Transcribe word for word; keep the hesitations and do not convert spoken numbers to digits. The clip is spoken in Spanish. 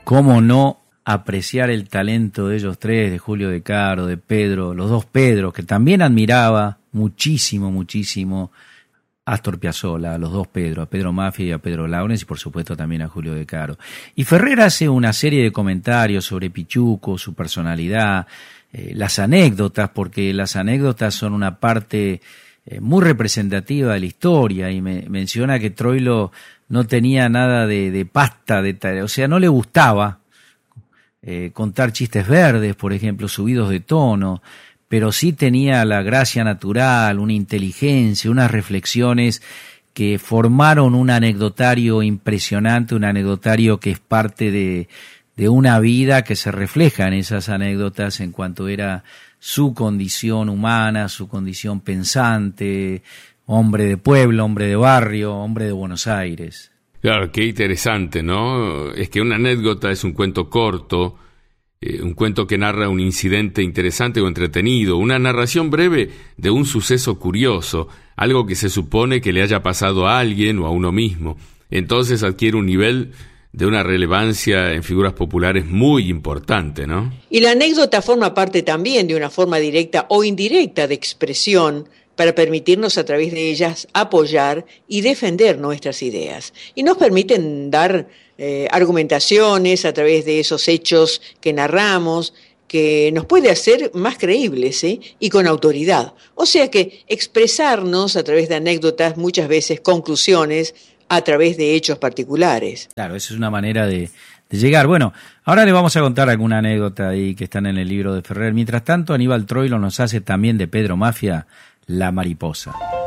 cómo no apreciar el talento de ellos tres, de Julio De Caro, de Pedro, los dos Pedros, que también admiraba muchísimo, muchísimo Astor Piazzolla, a los dos Pedro, a Pedro Maffia y a Pedro Lawrence, y por supuesto también a Julio De Caro. Y Ferrer hace una serie de comentarios sobre Pichuco, su personalidad, eh, las anécdotas, porque las anécdotas son una parte eh, muy representativa de la historia, y me, menciona que Troilo no tenía nada de, de pasta, de, o sea, no le gustaba eh, contar chistes verdes, por ejemplo, subidos de tono, pero sí tenía la gracia natural, una inteligencia, unas reflexiones que formaron un anecdotario impresionante, un anecdotario que es parte de, de una vida que se refleja en esas anécdotas en cuanto era su condición humana, su condición pensante, hombre de pueblo, hombre de barrio, hombre de Buenos Aires. Claro, qué interesante, ¿no? Es que una anécdota es un cuento corto, Eh, un cuento que narra un incidente interesante o entretenido, una narración breve de un suceso curioso, algo que se supone que le haya pasado a alguien o a uno mismo. Entonces adquiere un nivel de una relevancia en figuras populares muy importante, ¿no? Y la anécdota forma parte también de una forma directa o indirecta de expresión para permitirnos a través de ellas apoyar y defender nuestras ideas. Y nos permiten dar eh, argumentaciones a través de esos hechos que narramos, que nos puede hacer más creíbles, ¿eh? Y con autoridad. O sea que expresarnos a través de anécdotas, muchas veces conclusiones, a través de hechos particulares. Claro, esa es una manera de, de llegar. Bueno, ahora le vamos a contar alguna anécdota ahí que están en el libro de Ferrer. Mientras tanto, Aníbal Troilo nos hace también de Pedro Maffia La Mariposa.